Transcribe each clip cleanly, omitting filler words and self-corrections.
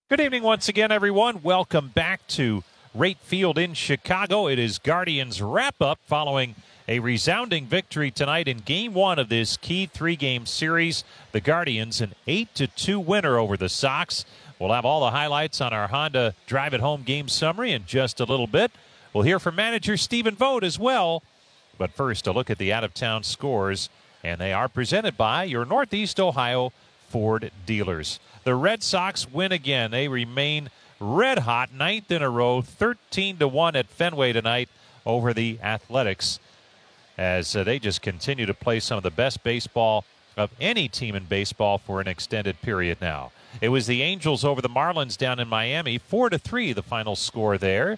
Good evening once again, everyone. Welcome back to Rate Field in Chicago. It is Guardians wrap-up following a resounding victory tonight in Game 1 of this key three-game series. The Guardians, an 8-2 winner over the Sox. We'll have all the highlights on our Honda Drive It Home game summary in just a little bit. We'll hear from manager Stephen Vogt as well. But first, a look at the out-of-town scores, and they are presented by your Northeast Ohio Ford dealers. The Red Sox win again. They remain red hot, ninth in a row, 13-1 at Fenway tonight over the Athletics, as they just continue to play some of the best baseball of any team in baseball for an extended period now. It was the Angels over the Marlins down in Miami, 4-3 the final score there.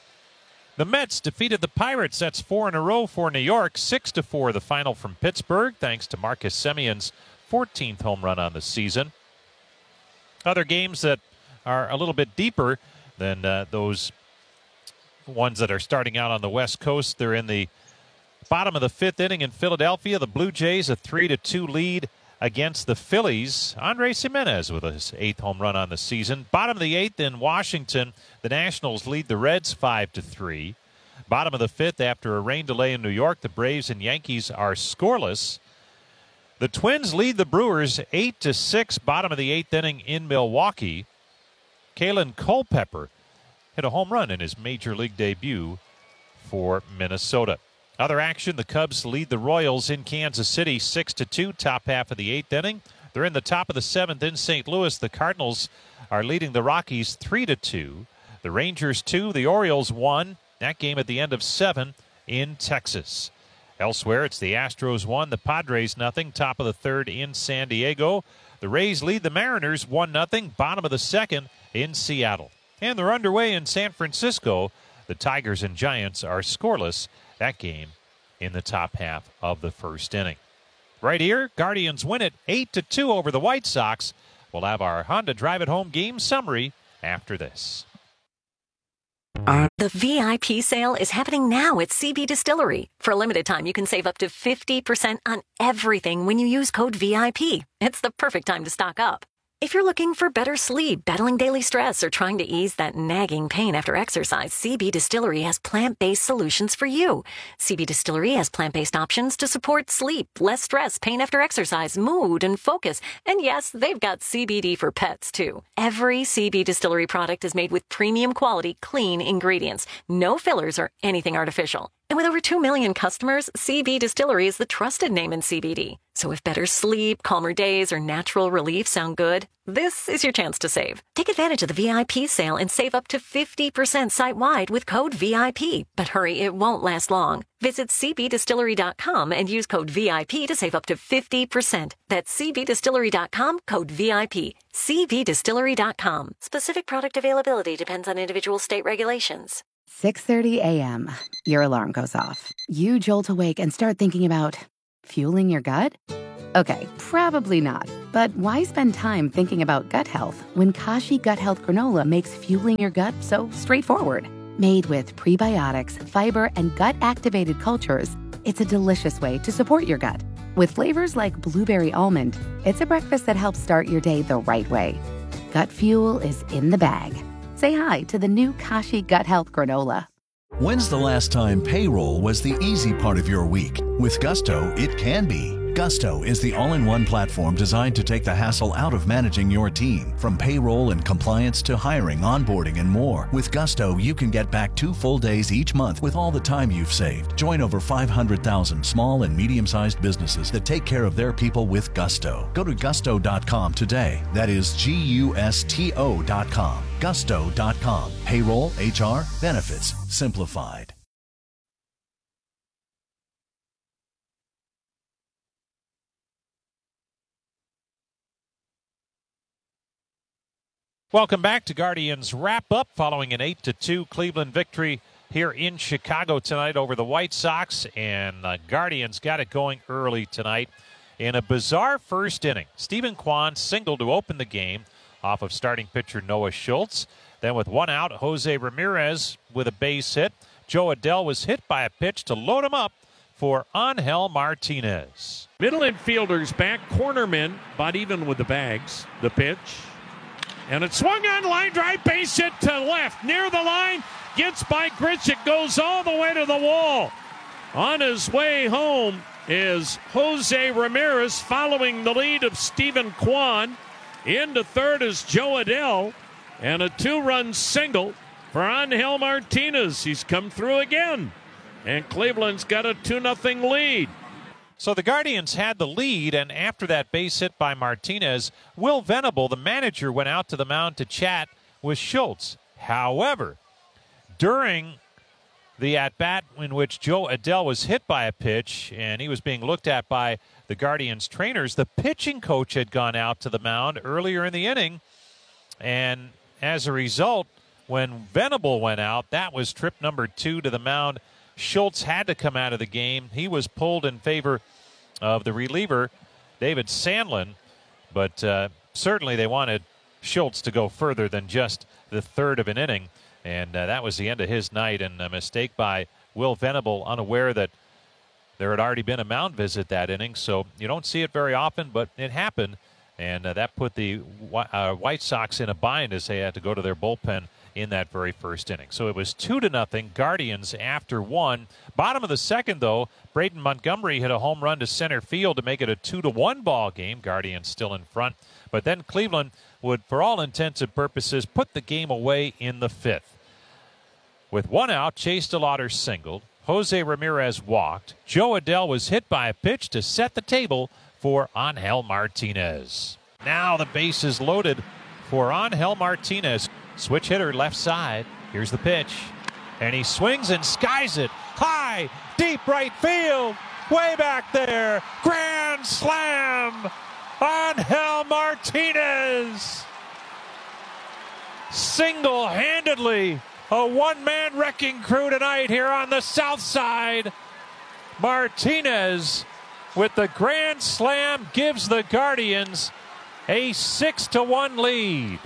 The Mets defeated the Pirates. That's 4 in a row for New York, 6-4 the final from Pittsburgh, thanks to Marcus Semion's 14th home run on the season. Other games that are a little bit deeper than those ones that are starting out on the West Coast. They're in the bottom of the fifth inning in Philadelphia. The Blue Jays a 3-2 lead against the Phillies. Andres Gimenez with his 8th home run on the season. Bottom of the 8th in Washington, the Nationals lead the Reds 5-3. Bottom of the 5th, after a rain delay in New York, the Braves and Yankees are scoreless. The Twins lead the Brewers 8-6, bottom of the 8th inning in Milwaukee. Kalen Culpepper hit a home run in his major league debut for Minnesota. Other action, the Cubs lead the Royals in Kansas City 6-2, top half of the 8th inning. They're in the top of the 7th in St. Louis. The Cardinals are leading the Rockies 3-2. The Rangers 2, the Orioles 1. That game at the end of 7 in Texas. Elsewhere, it's the Astros 1, the Padres 0, top of the 3rd in San Diego. The Rays lead the Mariners 1-0, bottom of the 2nd in Seattle. And they're underway in San Francisco. The Tigers and Giants are scoreless. That game in the top half of the 1st inning. Right here, Guardians win it 8-2 over the White Sox. We'll have our Honda Drive It Home game summary after this. The VIP sale is happening now at CB Distillery. For a limited time, you can save up to 50% on everything when you use code VIP. It's the perfect time to stock up. If you're looking for better sleep, battling daily stress, or trying to ease that nagging pain after exercise, CB Distillery has plant-based solutions for you. CB Distillery has plant-based options to support sleep, less stress, pain after exercise, mood, and focus. And yes, they've got CBD for pets, too. Every CB Distillery product is made with premium quality, clean ingredients. No fillers or anything artificial. And with over 2 million customers, CB Distillery is the trusted name in CBD. So if better sleep, calmer days, or natural relief sound good, this is your chance to save. Take advantage of the VIP sale and save up to 50% site-wide with code VIP. But hurry, it won't last long. Visit cbdistillery.com and use code VIP to save up to 50%. That's cbdistillery.com, code VIP. cbdistillery.com. Specific product availability depends on individual state regulations. 6:30 a.m. Your alarm goes off. You jolt awake and start thinking about fueling your gut? Okay, probably not. But why spend time thinking about gut health when Kashi Gut Health Granola makes fueling your gut so straightforward? Made with prebiotics, fiber, and gut-activated cultures, it's a delicious way to support your gut. With flavors like blueberry almond, it's a breakfast that helps start your day the right way. Gut fuel is in the bag. Say hi to the new Kashi Gut Health Granola. When's the last time payroll was the easy part of your week? With Gusto, it can be. Gusto is the all-in-one platform designed to take the hassle out of managing your team. From payroll and compliance to hiring, onboarding, and more. With Gusto, you can get back 2 full days each month with all the time you've saved. Join over 500,000 small and medium-sized businesses that take care of their people with Gusto. Go to gusto.com today. That is Gusto.com. Gusto.com. Payroll, HR, benefits, simplified. Welcome back to Guardians wrap-up following an 8-2 Cleveland victory here in Chicago tonight over the White Sox. And the Guardians got it going early tonight in a bizarre first inning. Stephen Kwan singled to open the game off of starting pitcher Noah Schultz. Then with 1 out, Jose Ramirez with a base hit. Joe Adell was hit by a pitch to load him up for Angel Martinez. Middle infielders back, cornermen, about even with the bags. The pitch. And it swung on, line drive, base hit to left. Near the line, gets by Grichuk, goes all the way to the wall. On his way home is Jose Ramirez following the lead of Stephen Kwan. Into third is Joe Adell. And a 2-run single for Angel Martinez. He's come through again. And Cleveland's got a 2-0 lead. So the Guardians had the lead, and after that base hit by Martinez, Will Venable, the manager, went out to the mound to chat with Schultz. However, during the at-bat in which Joe Adell was hit by a pitch, and he was being looked at by the Guardians trainers, the pitching coach had gone out to the mound earlier in the inning, and as a result, when Venable went out, that was trip number 2 to the mound. Schultz had to come out of the game. He was pulled in favor of the reliever, David Sandlin, but certainly they wanted Schultz to go further than just the third of an inning, and that was the end of his night, and a mistake by Will Venable, unaware that there had already been a mound visit that inning, so you don't see it very often, but it happened, and that put the White Sox in a bind as they had to go to their bullpen in that very first inning. So it was 2-0, Guardians after 1. Bottom of the second, though, Braden Montgomery hit a home run to center field to make it a 2-1 ball game. Guardians still in front. But then Cleveland would, for all intents and purposes, put the game away in the 5th. With 1 out, Chase DeLauder singled. Jose Ramirez walked. Joe Adell was hit by a pitch to set the table for Angel Martinez. Now the base is loaded for Angel Martinez. Switch hitter left side. Here's the pitch. And he swings and skies it. High, deep right field. Way back there. Grand slam. Angel Martinez. Single-handedly a one-man wrecking crew tonight here on the south side. Martinez with the grand slam gives the Guardians a 6-1 lead.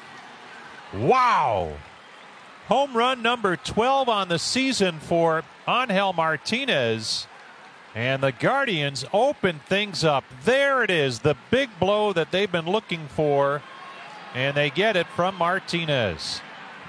Wow. Home run number 12 on the season for Angel Martinez. And the Guardians open things up. There it is, the big blow that they've been looking for. And they get it from Martinez.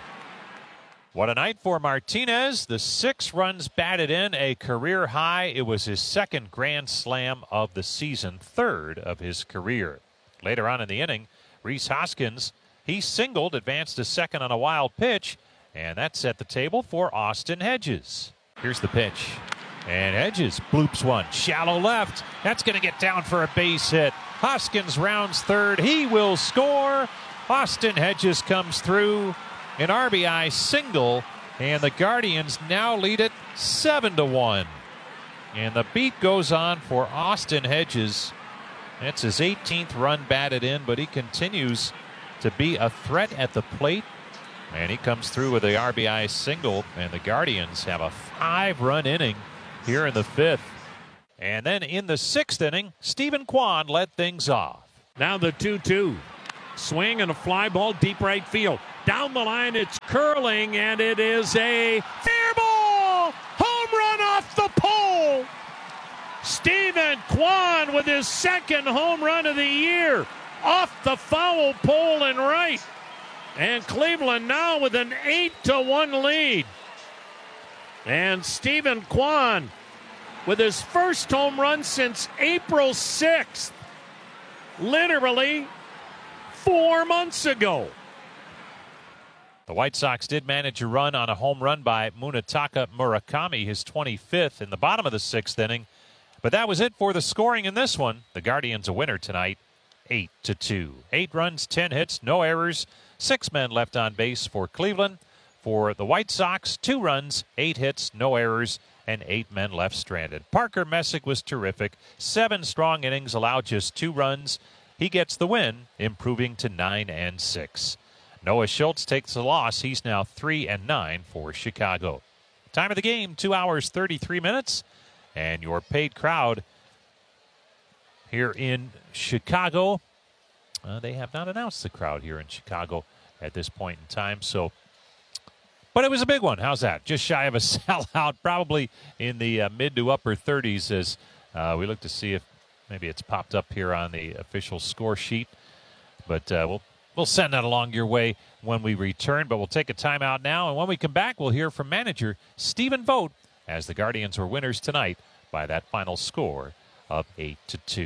What a night for Martinez. The 6 runs batted in, a career high. It was his 2nd grand slam of the season, 3rd of his career. Later on in the inning, Rhys Hoskins, he singled, advanced to second on a wild pitch, and that set the table for Austin Hedges. Here's the pitch, and Hedges bloops one, shallow left. That's going to get down for a base hit. Hoskins rounds third. He will score. Austin Hedges comes through, an RBI single, and the Guardians now lead it 7-1. And the beat goes on for Austin Hedges. That's his 18th run batted in, but he continues to be a threat at the plate. And he comes through with a RBI single, and the Guardians have a 5-run inning here in the 5th. And then in the 6th inning, Stephen Kwan led things off. Now the 2-2. Swing and a fly ball deep right field. Down the line, it's curling, and it is a fair ball! Home run off the pole! Stephen Kwan with his 2nd home run of the year off the foul pole and right. And Cleveland now with an 8-1 lead. And Stephen Kwan with his first home run since April 6th. Literally 4 months ago. The White Sox did manage a run on a home run by Munetaka Murakami, his 25th in the bottom of the 6th inning. But that was it for the scoring in this one. The Guardians a winner tonight, 8-2. 8 runs, 10 hits, no errors. 6 men left on base for Cleveland. For the White Sox, 2 runs, 8 hits, no errors, and 8 men left stranded. Parker Messick was terrific. 7 strong innings, allowed just 2 runs. He gets the win, improving to 9-6. Noah Schultz takes the loss. He's now 3-9 for Chicago. Time of the game, 2 hours, 33 minutes. And your paid crowd here in Chicago. They have not announced the crowd here in Chicago at this point in time. But it was a big one. How's that? Just shy of a sellout, probably in the mid to upper 30s as we look to see if maybe it's popped up here on the official score sheet. But we'll We'll send that along your way when we return, but we'll take a timeout now. And when we come back, we'll hear from manager Stephen Vogt as the Guardians were winners tonight by that final score of 8-2.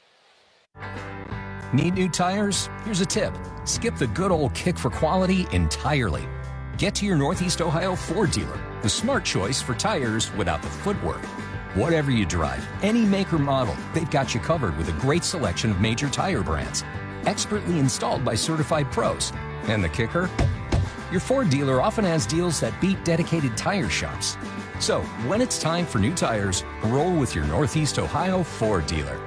Need new tires? Here's a tip. Skip the good old kick for quality entirely. Get to your Northeast Ohio Ford dealer, the smart choice for tires without the footwork. Whatever you drive, any make or model, they've got you covered with a great selection of major tire brands. Expertly installed by certified pros. And the kicker? Your Ford dealer often has deals that beat dedicated tire shops. So, when it's time for new tires, roll with your Northeast Ohio Ford dealer.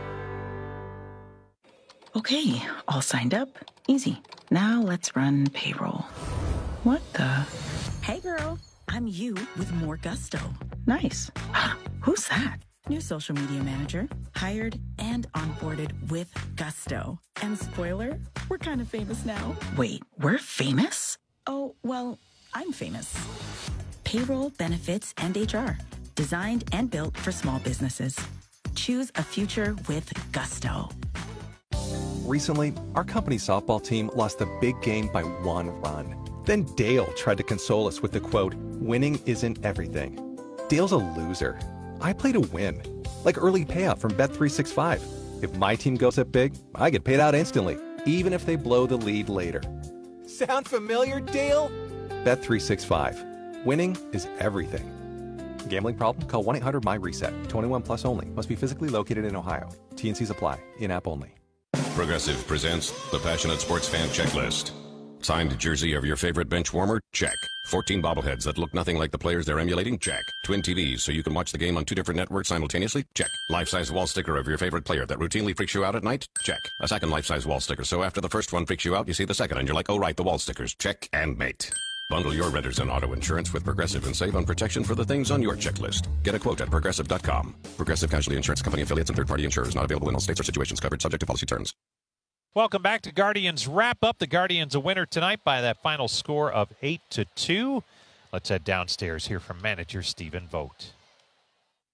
Okay, all signed up. Easy. Now let's run payroll. What the? Hey girl, I'm you with more gusto. Nice. Who's that? New social media manager, hired and onboarded with gusto. And spoiler, we're kind of famous now. Wait, we're famous? Oh, well, I'm famous. Payroll, benefits, and HR. Designed and built for small businesses. Choose a future with gusto. Recently, our company's softball team lost a big game by 1 run. Then Dale tried to console us with the quote, "Winning isn't everything." Dale's a loser. I play to win. Like early payout from Bet365. If my team goes up big, I get paid out instantly, even if they blow the lead later. Sound familiar, Dale? Bet365. Winning is everything. Gambling problem? Call 1-800-MY-RESET. 21 plus only. Must be physically located in Ohio. T&Cs apply. In-app only. Progressive presents the Passionate Sports Fan Checklist. Signed jersey of your favorite bench warmer? Check. 14 bobbleheads that look nothing like the players they're emulating? Check. Twin TVs so you can watch the game on 2 different networks simultaneously? Check. Life-size wall sticker of your favorite player that routinely freaks you out at night? Check. A second life-size wall sticker so after the first one freaks you out, you see the second and you're like, oh right, the wall stickers. Check and mate. Bundle your renters and auto insurance with Progressive and save on protection for the things on your checklist. Get a quote at Progressive.com. Progressive Casualty Insurance Company affiliates and third-party insurers not available in all states or situations covered subject to policy terms. Welcome back to Guardians Wrap-Up. The Guardians a winner tonight by that final score of 8-2. Let's head downstairs, hear from manager Stephen Vogt.